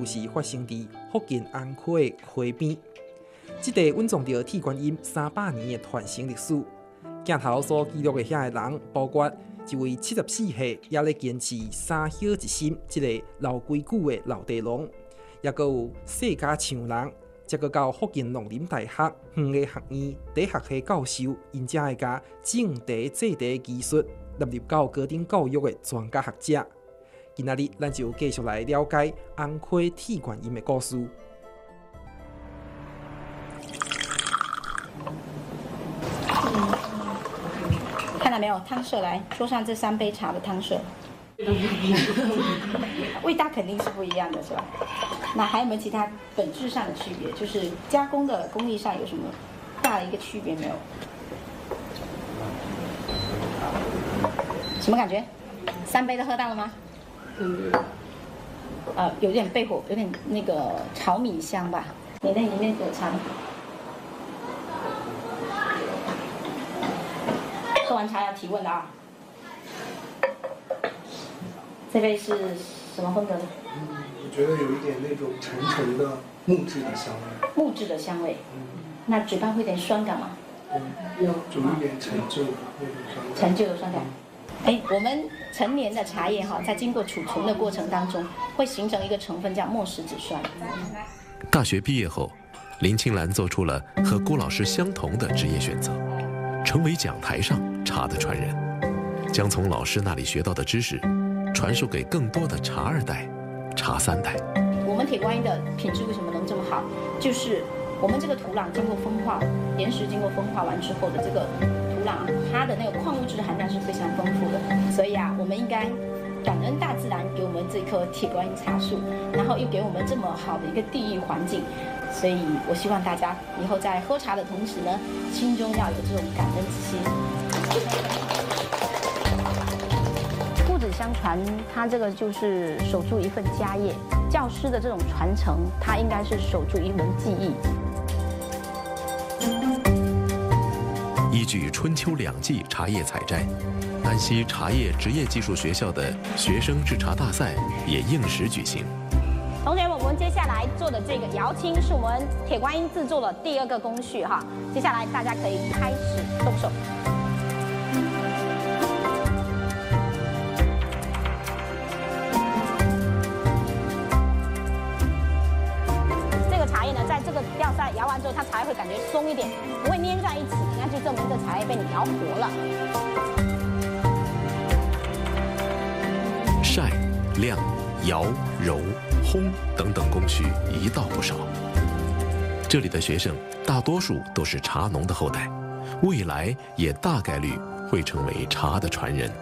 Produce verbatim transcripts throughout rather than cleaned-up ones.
故事发生在福建安溪的溪边。这个稳藏着铁观音三百年的传承历史，镜头所记录的遐个人，包括一位七十四岁也咧坚持三孝一心这个老规矩的老地龙，也阁有世家唱人，再阁到福建农林大学远的学院第学系教授，因才会甲种茶制茶的技术纳入到高等教育的专家学者。今仔日，咱就继续来了解安溪铁观音的故事。 看到没有？汤色来，桌上这三杯茶的汤色，味道肯定是不一样的，是吧？那还有没有其他本质上的区别？就是加工的工艺上有什么大的一个区别没有？什么感觉？三杯都喝到了吗？嗯。呃，有点被火，有点那个炒米香吧。你那里面给我尝。喝完茶要提问的啊。这杯是什么风格的？ 嗯，我觉得有一点那种沉沉的木质的香味。 木质的香味。嗯。那嘴巴会有点酸感吗？ 嗯，有一点陈旧的那种酸感。 陈旧的酸感。哎，我们陈年的茶叶哈，在经过储存的过程当中，会形成一个成分叫末石子酸。 大学毕业后，林清兰做出了和郭老师相同的职业选择，成为讲台上茶的传人，将从老师那里学到的知识传授给更多的茶二代、茶三代。 我们铁观音的品质为什么能这么好？就是我们这个土壤经过风化，岩石经过风化完之后的这个土壤，它的那个矿物质含量是非常丰富的。所以啊，我们应该感恩大自然给我们这棵铁观音茶树，然后又给我们这么好的一个地域环境。所以我希望大家以后在喝茶的同时呢，心中要有这种感恩之心。父子相传，他这个就是守住一份家业；教师的这种传承，他应该是守住一门技艺。 依据春秋两季茶叶采摘，安溪茶叶职业技术学校的学生制茶大赛也应时举行。 同学们，我们接下来做的这个摇青是我们铁观音制作的第二个工序哈。接下来大家可以开始动手。这个茶叶呢，在这个吊扇摇完之后，它才会感觉松一点，不会粘在一起，那就证明这茶叶被你摇活了。 晒、晾、摇、揉、烘等等工序一道不少。这里的学生大多数都是茶农的后代，未来也大概率会成为茶的传人。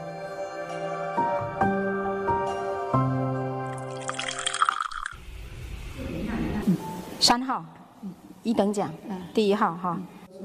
三号，一等奖，第一号哈。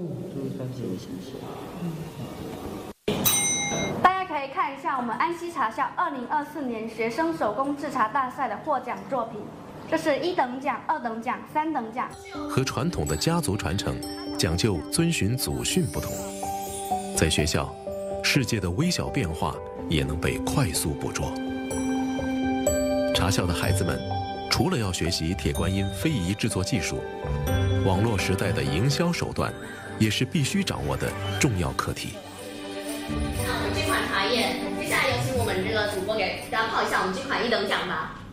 大家可以看一下我们安溪茶校二零二四年学生手工制茶大赛的获奖作品，这是一等奖、二等奖、三等奖。 和传统的家族传承讲究遵循祖训不同，在学校，世界的微小变化也能被快速捕捉。茶校的孩子们，除了要学习铁观音非遗制作技术，网络时代的营销手段也是必须掌握的重要课题。 那我们这款茶叶，接下来有请我们这个主播给大家报一下我们这款一等奖吧。